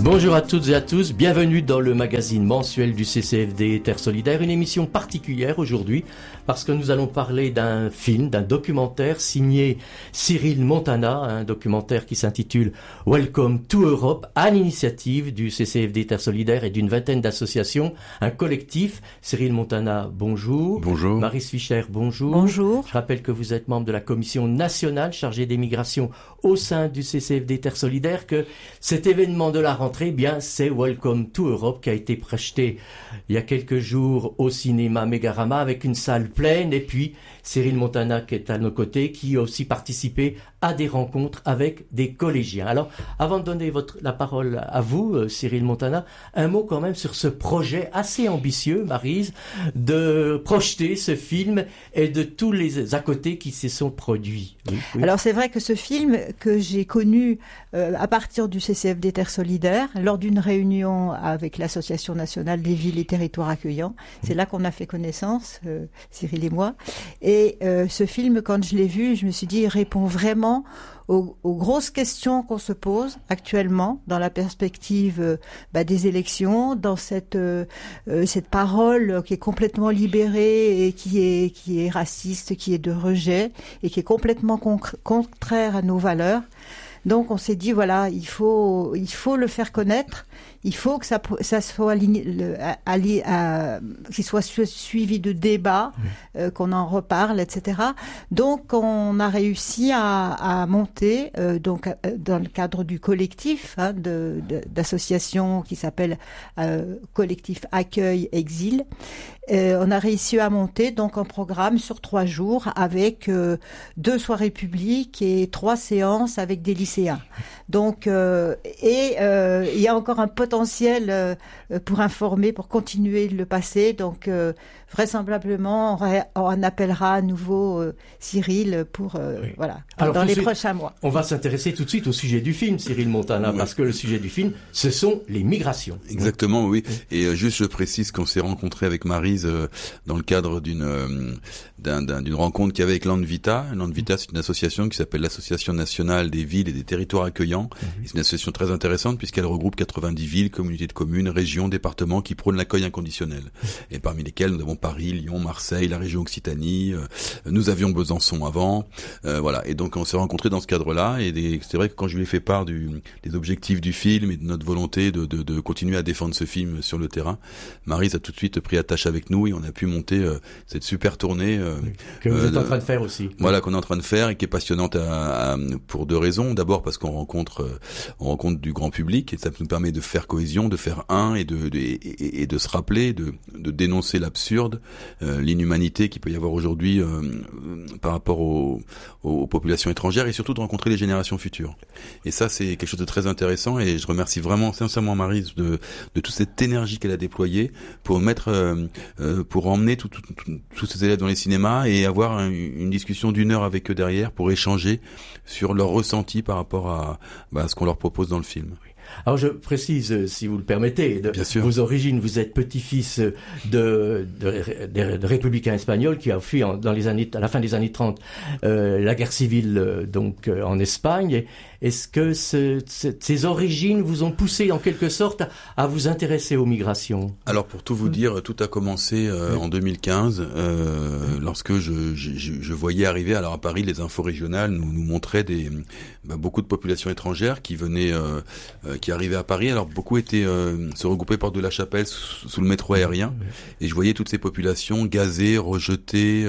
Bonjour à toutes et à tous, bienvenue dans le magazine mensuel du CCFD Terre Solidaire, une émission particulière aujourd'hui parce que nous allons parler d'un film, d'un documentaire signé Cyril Montana, un documentaire qui s'intitule Welcome to Europe, à l'initiative du CCFD Terre Solidaire et d'une vingtaine d'associations, un collectif. Cyril Montana, bonjour. Bonjour. Maryse Fischer, bonjour. Bonjour. Je rappelle que vous êtes membre de la commission nationale chargée des migrations au sein du CCFD Terre Solidaire, que cet événement de la rentrée, bien, c'est Welcome to Europe qui a été projeté il y a quelques jours au cinéma Mégarama avec une salle pleine, et puis Cyril Montana qui est à nos côtés, qui a aussi participé à des rencontres avec des collégiens. Alors, avant de donner la parole à vous, Cyril Montana, un mot quand même sur ce projet assez ambitieux, Maryse, de projeter ce film et de tous les à côté qui se sont produits. Oui, oui. Alors c'est vrai que ce film que j'ai connu à partir du CCFD Terre Solidaire, lors d'une réunion avec l'Association nationale des villes et territoires accueillants, c'est là qu'on a fait connaissance, Cyril et moi. Et ce film, quand je l'ai vu, je me suis dit, il répond vraiment aux grosses questions qu'on se pose actuellement dans la perspective des élections, dans cette parole qui est complètement libérée et qui est raciste, qui est de rejet et qui est complètement contraire à nos valeurs. Donc on s'est dit voilà, il faut le faire connaître. Il faut que ça soit qu'il soit suivi de débats, qu'on en reparle, etc. Donc, on a réussi à monter, donc dans le cadre du collectif d'associations qui s'appelle Collectif Accueil Exil. On a réussi à monter donc un programme sur 3 jours avec 2 soirées publiques et 3 séances avec des lycéens. Donc, il y a encore un potentiel pour informer, pour continuer de le passer. Donc, vraisemblablement, on appellera à nouveau Cyril pour voilà. Alors, dans les prochains mois. On va s'intéresser tout de suite au sujet du film, Cyril Montana, parce que le sujet du film, ce sont les migrations. Exactement, oui. Et juste, je précise qu'on s'est rencontré avec Maryse dans le cadre d'une rencontre qu'il y avait avec Land Vita. Land Vita, c'est une association qui s'appelle l'Association nationale des villes et des territoires accueillants. Et c'est une association très intéressante puisqu'elle regroupe 90 villes, communautés de communes, régions, départements qui prônent l'accueil inconditionnel. Et parmi lesquels nous avons Paris, Lyon, Marseille, la région Occitanie. Nous avions Besançon avant. Voilà. Et donc on s'est rencontrés dans ce cadre-là. Et c'est vrai que quand je lui ai fait part des objectifs du film et de notre volonté de continuer à défendre ce film sur le terrain, Maryse a tout de suite pris attache avec nous et on a pu monter cette super tournée que vous êtes en train de faire aussi. Voilà, qu'on est en train de faire et qui est passionnante pour 2 raisons. D'abord parce qu'on rencontre du grand public et ça nous permet de faire cohésion, de faire et de se rappeler, de dénoncer l'absurde, l'inhumanité qu'il peut y avoir aujourd'hui par rapport aux populations étrangères et surtout de rencontrer les générations futures. Et ça, c'est quelque chose de très intéressant et je remercie vraiment sincèrement Maryse de toute cette énergie qu'elle a déployée pour pour emmener tous ces élèves dans les cinémas et avoir une discussion d'1 heure avec eux derrière pour échanger sur leur ressenti par rapport à ce qu'on leur propose dans le film. Alors je précise, si vous le permettez, vos origines. Vous êtes petit-fils de républicains espagnols qui a fui à la fin des années 30 la guerre civile en Espagne. Est-ce que ces origines vous ont poussé en quelque sorte à vous intéresser aux migrations? Alors pour tout vous dire, tout a commencé en 2015 lorsque je voyais arriver, alors à Paris, les infos régionales nous montraient beaucoup de populations étrangères qui venaient qui arrivaient à Paris. Alors beaucoup se regroupaient porte de la Chapelle sous le métro aérien et je voyais toutes ces populations gazées, rejetées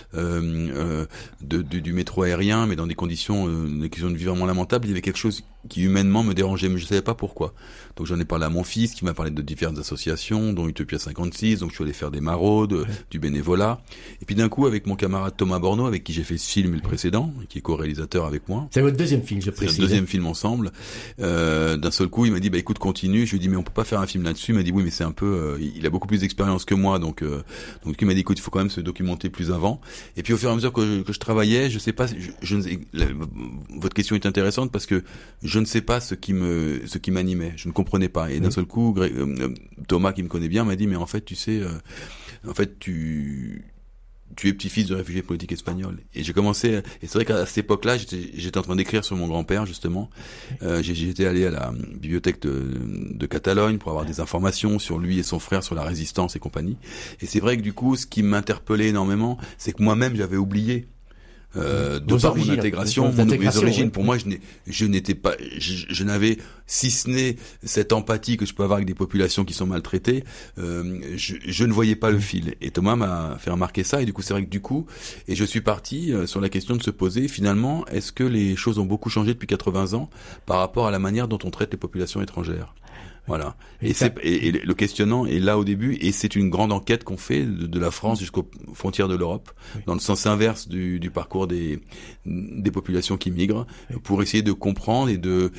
du métro aérien, mais dans des conditions de vie vraiment lamentables. Il y avait quelque chose qui humainement me dérangeait, mais je ne savais pas pourquoi. Donc j'en ai parlé à mon fils qui m'a parlé de différentes associations, dont Utopia 56, donc je suis allé faire des maraudes, du bénévolat. Et puis d'un coup, avec mon camarade Thomas Borneau, avec qui j'ai fait ce film et le précédent, qui est co-réalisateur avec moi. C'est votre 2e film, je précise. C'est le 2e film ensemble. D'un seul coup, il m'a dit, écoute, continue. Je lui ai dit, mais on peut pas faire un film là-dessus. Il m'a dit, oui, mais c'est un peu, il a beaucoup plus d'expérience que moi, donc il m'a dit, écoute, il faut quand même se documenter plus avant. Et puis au fur et à mesure que je travaillais, je sais pas, votre question est intéressante parce que je ne sais pas ce qui m'animait. Je ne comprenais pas. Et d'un seul coup, Thomas, qui me connaît bien, m'a dit, mais en fait, tu sais, tu es petit-fils de réfugiés politiques espagnols. Et j'ai commencé, et c'est vrai qu'à cette époque-là, j'étais en train d'écrire sur mon grand-père, justement. J'étais allé à la bibliothèque de Catalogne pour avoir des informations sur lui et son frère, sur la résistance et compagnie. Et c'est vrai que du coup, ce qui m'interpellait énormément, c'est que moi-même, j'avais oublié de par mon intégration, mes origines. Ouais. Pour moi, je n'avais, si ce n'est cette empathie que je peux avoir avec des populations qui sont maltraitées, je ne voyais pas le fil. Et Thomas m'a fait remarquer ça, et du coup, c'est vrai que et je suis parti sur la question de se poser, finalement, est-ce que les choses ont beaucoup changé depuis 80 ans par rapport à la manière dont on traite les populations étrangères? Voilà. Et le questionnant est là au début, et c'est une grande enquête qu'on fait de la France jusqu'aux frontières de l'Europe, dans le sens inverse du parcours des populations qui migrent, pour essayer de comprendre et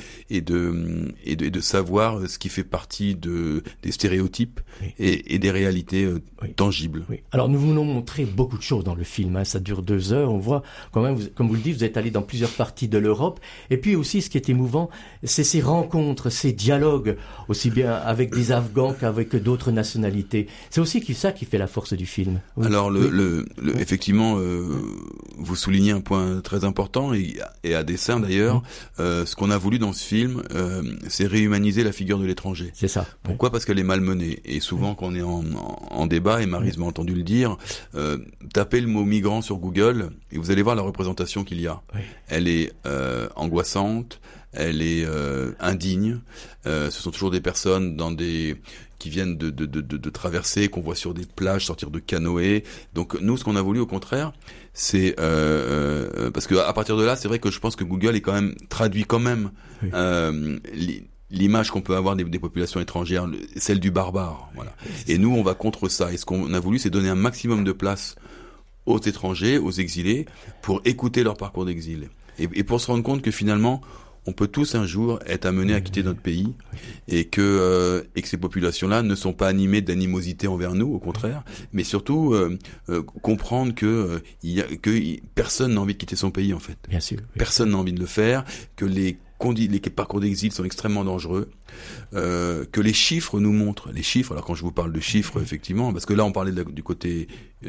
de savoir ce qui fait partie des stéréotypes et des réalités tangibles. Oui. Alors nous voulons montrer beaucoup de choses dans le film, hein. Ça dure 2 heures, on voit quand même, comme vous le dites, vous êtes allé dans plusieurs parties de l'Europe, et puis aussi ce qui est émouvant, c'est ces rencontres, ces dialogues, aussi bien avec des Afghans qu'avec d'autres nationalités. C'est aussi ça qui fait la force du film. Oui. Alors, effectivement, vous soulignez un point très important, et à dessein d'ailleurs, ce qu'on a voulu dans ce film, c'est réhumaniser la figure de l'étranger. C'est ça. Pourquoi ? Parce qu'elle est malmenée. Et souvent, quand on est en débat, et Maryse m'a entendu le dire, tapez le mot migrant sur Google, et vous allez voir la représentation qu'il y a. Oui. Elle est angoissante, elle est indigne. Ce sont toujours des personnes qui viennent de traverser, qu'on voit sur des plages, sortir de canoës. Donc nous, ce qu'on a voulu au contraire, c'est parce que à partir de là, c'est vrai que je pense que Google est quand même traduit quand même l'image qu'on peut avoir des populations étrangères, celle du barbare. Voilà. Et nous, on va contre ça. Et ce qu'on a voulu, c'est donner un maximum de place aux étrangers, aux exilés, pour écouter leur parcours d'exil. Et pour se rendre compte que finalement, on peut tous un jour être amenés à quitter notre pays, et que ces populations-là ne sont pas animées d'animosité envers nous, au contraire, mais surtout comprendre que personne n'a envie de quitter son pays, en fait. Bien sûr. Oui. Personne n'a envie de le faire, que les parcours d'exil sont extrêmement dangereux, que les chiffres nous montrent. Les chiffres, alors quand je vous parle de chiffres, effectivement, parce que là on parlait du côté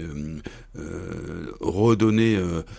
redonner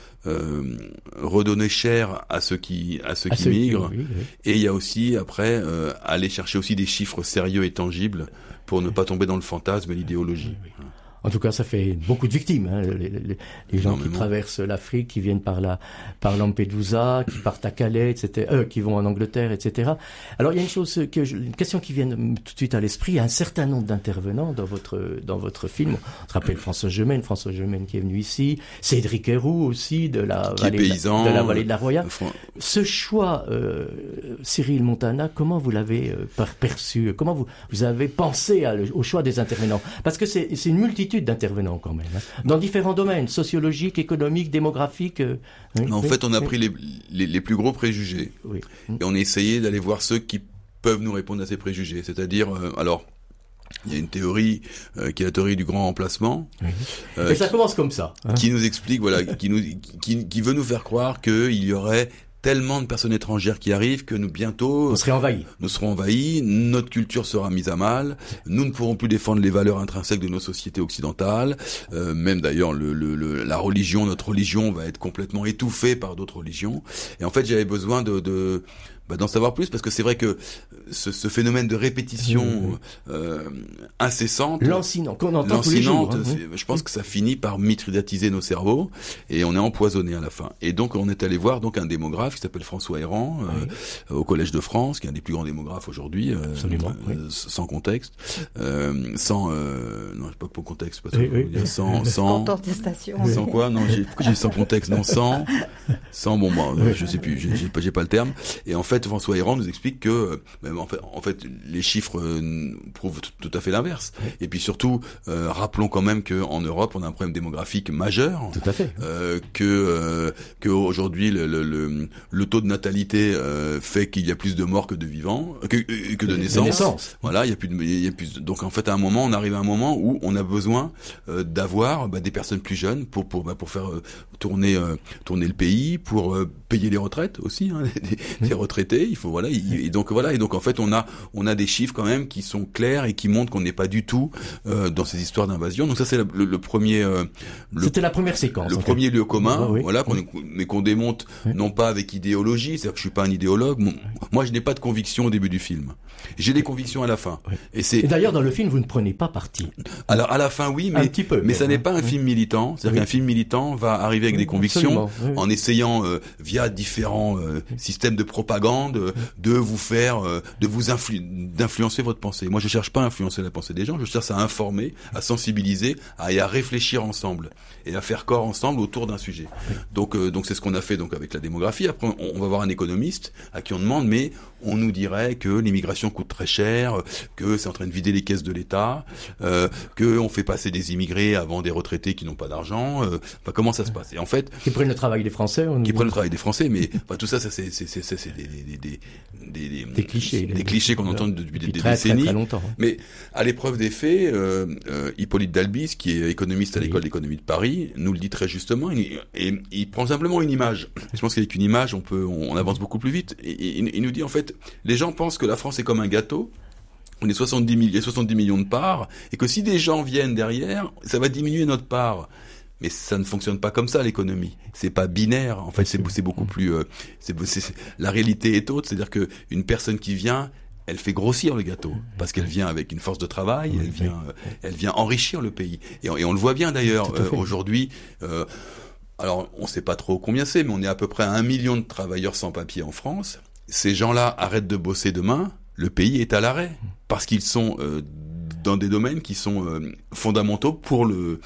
cher à ceux qui migrent, oui. Et il y a aussi après aller chercher aussi des chiffres sérieux et tangibles pour ne pas tomber dans le fantasme et l'idéologie. Oui. En tout cas, ça fait beaucoup de victimes, hein, les gens qui traversent l'Afrique, qui viennent par Lampedusa, qui partent à Calais, etc., qui vont en Angleterre, etc. Alors, il y a une question qui vient tout de suite à l'esprit. Il y a un certain nombre d'intervenants dans votre film. On se rappelle François Gemène qui est venu ici, Cédric Héroux aussi, de la vallée de la Roya. Ce choix, Cyril Montana, comment vous l'avez perçu? Comment vous avez pensé au choix des intervenants? Parce que c'est une multitude d'intervenants quand même, hein, dans différents domaines, sociologiques, économiques, démographiques. En fait, on a pris les plus gros préjugés, et on a essayé d'aller voir ceux qui peuvent nous répondre à ces préjugés. C'est-à-dire, alors, il y a une théorie qui est la théorie du grand remplacement. Et ça commence comme ça. Hein. Qui nous explique, qui veut nous faire croire qu'il y aurait tellement de personnes étrangères qui arrivent que bientôt nous serons envahis, notre culture sera mise à mal, nous ne pourrons plus défendre les valeurs intrinsèques de nos sociétés occidentales, même d'ailleurs notre religion va être complètement étouffée par d'autres religions. Et en fait, j'avais besoin d'en savoir plus, parce que c'est vrai que ce phénomène de répétition incessante, lancinante, qu'on entend tous les jours, je pense que ça finit par mithridatiser nos cerveaux, et on est empoisonné à la fin. Et donc on est allé voir un démographe qui s'appelle François Héran, au Collège de France, qui est un des plus grands démographes aujourd'hui, sans contexte, non, pas pour contexte, parce que sans contestation. Sans quoi? Non, j'ai sans contexte, non, sans je sais plus, j'ai pas le terme. Et en fait, François Héran nous explique que, en fait, les chiffres prouvent tout à fait l'inverse. Et puis surtout, rappelons quand même qu'en Europe, on a un problème démographique majeur. Tout à fait. Que aujourd'hui, le taux de natalité fait qu'il y a plus de morts que de vivants, que de naissances. Voilà, il y a plus. Donc en fait, on arrive à un moment où on a besoin d'avoir des personnes plus jeunes pour faire tourner le pays, pour payer les retraites aussi, des retraités retraités. Il faut et donc en fait on a des chiffres quand même qui sont clairs et qui montrent qu'on n'est pas du tout dans ces histoires d'invasion. Donc ça c'est le premier. C'était la première séquence. Le premier lieu commun, oui. mais qu'on démonte non pas avec idéologie, c'est-à-dire que je suis pas un idéologue. Moi je n'ai pas de conviction au début du film. J'ai des convictions à la fin. Oui. Et d'ailleurs dans le film vous ne prenez pas parti. Alors à la fin oui, mais un petit peu. Mais ça n'est pas un film militant. C'est-à-dire qu'un film militant va arriver avec des convictions en essayant via différents systèmes de propagande de vous faire, d'influencer votre pensée. Moi je cherche pas à influencer la pensée des gens, je cherche à informer, à sensibiliser, et à réfléchir ensemble et à faire corps ensemble autour d'un sujet. Donc c'est ce qu'on a fait donc avec la démographie. Après on va voir un économiste à qui on demande mais on nous dirait que l'immigration coûte très cher, que c'est en train de vider les caisses de l'État, que on fait passer des immigrés avant des retraités qui n'ont pas d'argent. Comment ça se passe? Et en fait, qui prennent le travail des Français. Qui prennent le travail des Français, mais tout ça c'est des clichés, des clichés qu'on entend depuis des décennies. Très longtemps. Mais à l'épreuve des faits, Hippolyte Dalbis, qui est économiste à l'école d'économie de Paris, nous le dit très justement. Et il prend simplement une image. Je pense qu'avec une image, on avance beaucoup plus vite. Et il nous dit en fait, les gens pensent que la France est comme un gâteau. On est 70 millions de parts, et que si des gens viennent derrière, ça va diminuer notre part. Mais ça ne fonctionne pas comme ça, l'économie. C'est pas binaire. En fait, c'est beaucoup plus. La réalité est autre. C'est-à-dire que une personne qui vient, elle fait grossir le gâteau parce qu'elle vient avec une force de travail. Elle vient enrichir le pays. Et on le voit bien d'ailleurs aujourd'hui. Alors, on sait pas trop combien c'est, mais on est à peu près à 1 million de travailleurs sans papier en France. Ces gens-là arrêtent de bosser demain. Le pays est à l'arrêt parce qu'ils sont dans des domaines qui sont fondamentaux pour le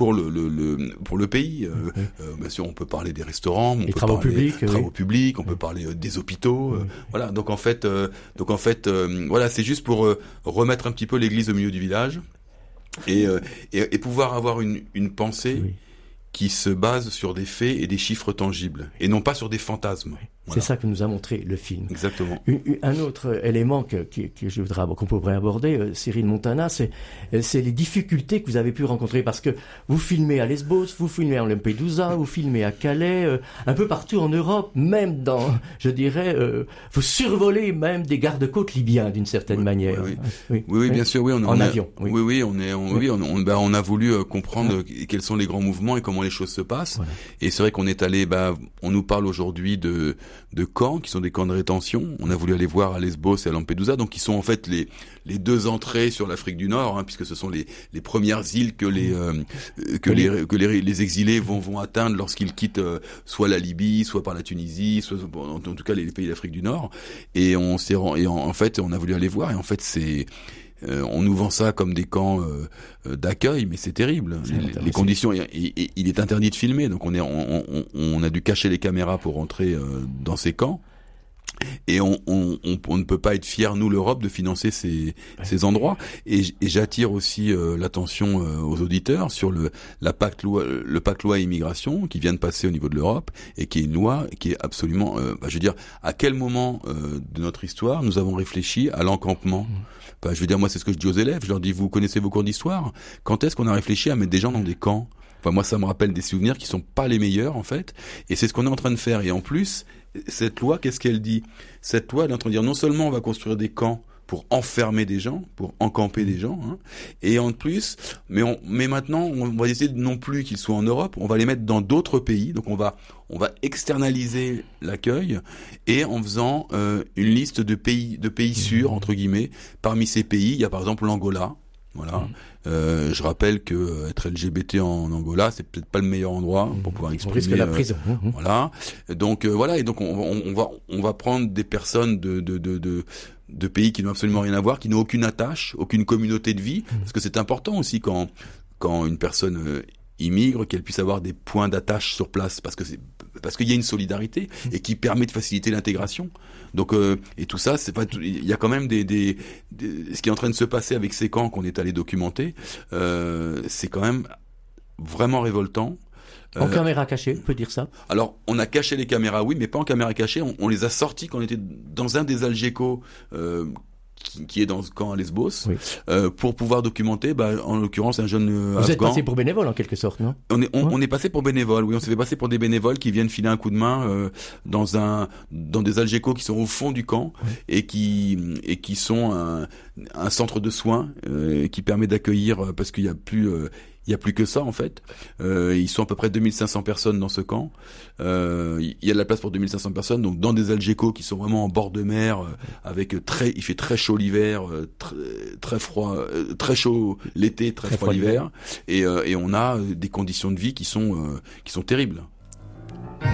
pays. Bien sûr, on peut parler des restaurants, on peut travaux parler publics, travaux publics, on peut parler des hôpitaux. Voilà. Donc en fait, voilà, c'est juste pour remettre un petit peu l'église au milieu du village et pouvoir avoir une pensée qui se base sur des faits et des chiffres tangibles et non pas sur des fantasmes. Voilà. C'est ça que nous a montré le film. Exactement. Un autre élément que qu'on pourrait aborder, Cyril Montana, c'est les difficultés que vous avez pu rencontrer parce que vous filmez à Lesbos, vous filmez à Lampedusa, vous filmez à Calais, un peu partout en Europe, même je dirais, vous survolez même des gardes-côtes libyens d'une certaine manière. Oui, bien sûr, oui, en avion. Oui, on a voulu comprendre quels sont les grands mouvements et comment les choses se passent. Voilà. Et c'est vrai qu'on est allé, on nous parle aujourd'hui de camps qui sont des camps de rétention. On a voulu aller voir à Lesbos et à Lampedusa, donc qui sont en fait les deux entrées sur l'Afrique du Nord, puisque ce sont les premières îles que les exilés vont atteindre lorsqu'ils quittent soit la Libye, soit par la Tunisie, soit en tout cas les pays d'Afrique du Nord. Et en fait on a voulu aller voir et en fait on nous vend ça comme des camps d'accueil, mais c'est terrible. Les conditions, il est interdit de filmer, donc on a dû cacher les caméras pour entrer dans ces camps. Et on ne peut pas être fier, nous, l'Europe, de financer ces endroits. Et j'attire aussi l'attention aux auditeurs sur le pacte loi immigration qui vient de passer au niveau de l'Europe et qui est une loi qui est absolument, je veux dire, à quel moment de notre histoire nous avons réfléchi à l'encampement? Je veux dire, moi, c'est ce que je dis aux élèves. Je leur dis, vous connaissez vos cours d'histoire? Quand est-ce qu'on a réfléchi à mettre des gens dans des camps? Moi, ça me rappelle des souvenirs qui sont pas les meilleurs, en fait. Et c'est ce qu'on est en train de faire. Et en plus, cette loi, qu'est-ce qu'elle dit? Cette loi, elle est en train de dire, non seulement on va construire des camps pour enfermer des gens, pour encamper des gens, et en plus, mais maintenant, on va essayer non plus qu'ils soient en Europe, on va les mettre dans d'autres pays. Donc on va externaliser l'accueil et en faisant une liste de pays sûrs entre guillemets. Parmi ces pays, il y a par exemple l'Angola. Voilà. Je rappelle que être LGBT en Angola, c'est peut-être pas le meilleur endroit pour pouvoir exprimer. On risque la prison. Voilà. Donc voilà. Et donc on va prendre des personnes de pays qui n'ont absolument rien à voir, qui n'ont aucune attache, aucune communauté de vie, parce que c'est important aussi quand une personne immigre, qu'elle puisse avoir des points d'attache sur place, parce qu'il y a une solidarité et qui permet de faciliter l'intégration. Donc et tout ça, c'est pas il y a quand même ce qui est en train de se passer avec ces camps qu'on est allé documenter, c'est quand même vraiment révoltant. En caméra cachée, on peut dire ça? Alors, on a caché les caméras, oui, mais pas en caméra cachée. On les a sortis quand on était dans un des Algeco qui est dans ce camp à Lesbos, Oui. pour pouvoir documenter, en l'occurrence, un jeune Vous Afghan. êtes passé pour bénévole en quelque sorte, non? On est passé pour bénévole, oui, on s'est fait passer pour des bénévoles qui viennent filer un coup de main dans des algécos qui sont au fond du camp, Oui. et qui sont un centre de soins qui permet d'accueillir, parce qu'il y a plus que ça en fait. Ils sont à peu près 2500 personnes dans ce camp. Il y a de la place pour 2500 personnes, donc dans des algécos qui sont vraiment en bord de mer, il fait très chaud l'hiver, très froid, très chaud l'été, très froid l'hiver, et on a des conditions de vie qui sont terribles.